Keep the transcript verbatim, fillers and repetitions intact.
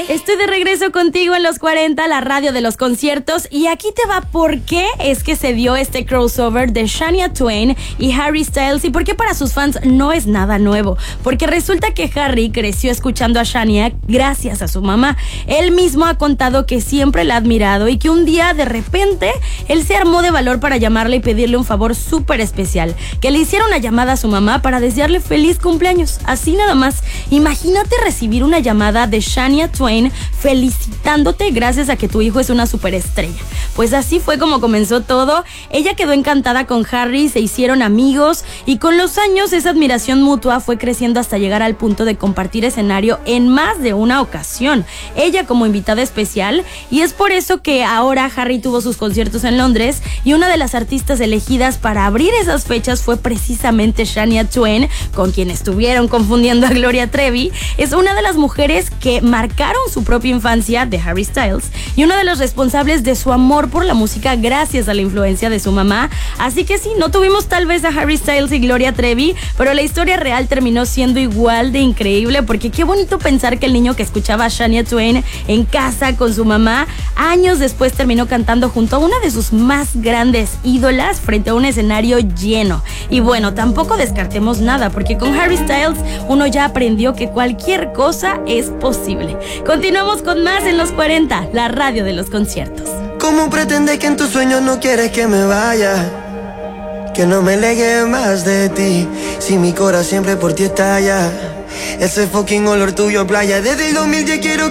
Estoy de regreso contigo en los cuarenta, la radio de los conciertos, y aquí te va por qué es que se dio este crossover de Shania Twain y Harry Styles y por qué para sus fans no es nada nuevo. Porque resulta que Harry creció escuchando a Shania gracias a su mamá. Él mismo ha contado que siempre la ha admirado y que un día de repente él se armó de valor para llamarle y pedirle un favor súper especial, que le hiciera una llamada a su mamá para desearle feliz cumpleaños. Así nada más. Imagínate recibir una llamada de Shania Twain felicitándote gracias a que tu hijo es una superestrella. Pues así fue como comenzó todo. Ella quedó encantada con Harry, se hicieron amigos y con los años esa admiración mutua fue creciendo hasta llegar al punto de compartir escenario en más de una ocasión. Ella como invitada especial, y es por eso que ahora Harry tuvo sus conciertos en Londres y una de las artistas elegidas para abrir esas fechas fue precisamente Shania Twain, con quien estuvieron confundiendo a Gloria Trevi. Es una de las mujeres que marcaron su propia infancia de Harry Styles y una de las responsables de su amor por la música gracias a la influencia de su mamá. Así que sí, no tuvimos tal vez a Harry Styles y Gloria Trevi, pero la historia real terminó siendo igual de increíble, porque qué bonito pensar que el niño que escuchaba a Shania Twain en casa con su mamá, años después terminó cantando junto a una de sus más grandes ídolas frente a un escenario lleno. Y bueno, tampoco descartemos nada, porque con Harry Styles uno ya aprendió que cualquier cosa es posible. Continuamos con más en los cuarenta, la radio de los conciertos. ¿Cómo pretendes que en tus sueños no quieres que me vaya? Que no me alegue más de ti, si mi corazón siempre por ti estalla. Ese fucking olor tuyo a playa, desde el dos mil ya quiero